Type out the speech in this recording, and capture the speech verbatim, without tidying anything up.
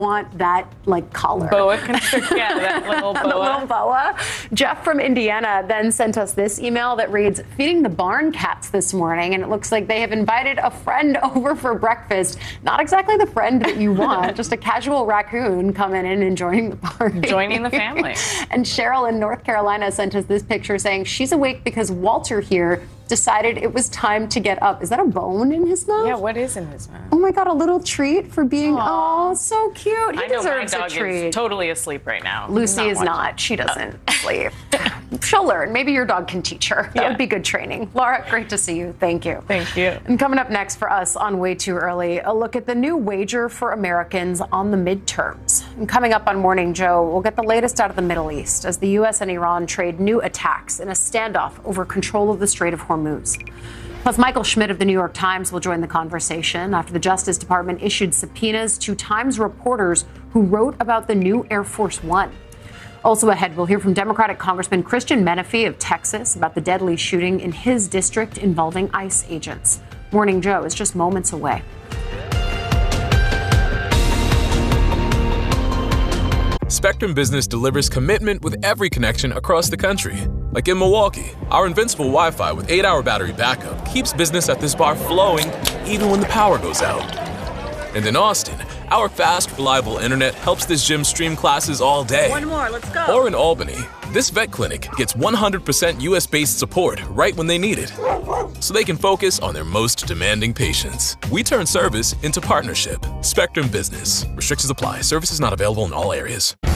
want that like collar. Boa constrictor, yeah, that little boa. The little boa. Jeff from Indiana then sent us this email that reads, feeding the barn cats this morning, and it looks like they have invited a friend over for breakfast. Not exactly the friend that you want, just a casual raccoon coming in and enjoying the party. Joining the family. And Cheryl in North Carolina sent us this picture saying she's awake because Walter here decided it was time to get up. Is that a bone in his mouth? Yeah, what is in his mouth? Oh my God, a little treat for being, Aww. oh, so cute. He I know deserves my dog a treat. is totally asleep right now. Lucy not is watching. not. She doesn't sleep. She'll learn. Maybe your dog can teach her. That Yeah. would be good training. Laura, great to see you. Thank you. Thank you. And coming up next for us on Way Too Early, a look at the new wager for Americans on the midterms. And coming up on Morning Joe, we'll get the latest out of the Middle East as the U S and Iran trade new attacks in a standoff over control of the Strait of Hormuz. Plus, Michael Schmidt of the New York Times will join the conversation after the Justice Department issued subpoenas to Times reporters who wrote about the new Air Force One. Also ahead, we'll hear from Democratic Congressman Christian Menefee of Texas about the deadly shooting in his district involving ICE agents. Morning Joe is just moments away. Spectrum Business delivers commitment with every connection across the country. Like in Milwaukee, our invincible Wi-Fi with eight hour battery backup keeps business at this bar flowing even when the power goes out. And in Austin, our fast, reliable internet helps this gym stream classes all day. One more, let's go. Or in Albany, this vet clinic gets one hundred percent U S-based support right when they need it, so they can focus on their most demanding patients. We turn service into partnership. Spectrum Business. Restrictions apply. Services not available in all areas.